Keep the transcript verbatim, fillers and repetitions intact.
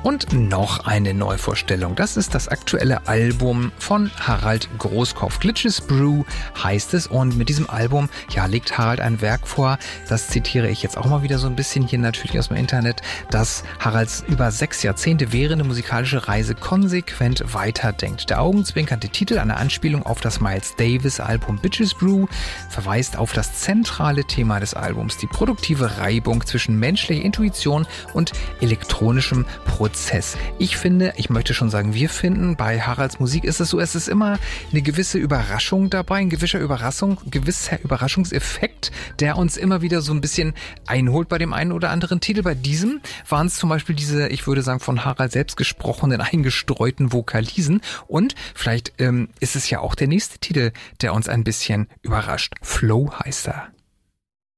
Und noch eine Neuvorstellung. Das ist das aktuelle Album von Harald Großkopf. Glitches Brew heißt es. Und mit diesem Album, ja, legt Harald ein Werk vor. Das zitiere ich jetzt auch mal wieder so ein bisschen hier natürlich aus dem Internet, dass Haralds über sechs Jahrzehnte währende musikalische Reise konsequent weiterdenkt. Der augenzwinkernde Titel, eine Anspielung auf das Miles Davis Album Bitches Brew, verweist auf das zentrale Thema des Albums, die produktive Reibung zwischen menschlicher Intuition und elektronischem Prozess. Ich finde, ich möchte schon sagen, wir finden, bei Haralds Musik ist es so, es ist immer eine gewisse Überraschung dabei, ein gewisser Überraschung, gewisser Überraschungseffekt, der uns immer wieder so ein bisschen einholt bei dem einen oder anderen Titel. Bei diesem waren es zum Beispiel diese, ich würde sagen, von Harald selbst gesprochenen, eingestreuten Vokalisen. Und vielleicht ähm, ist es ja auch der nächste Titel, der uns ein bisschen überrascht. Flow heißt er.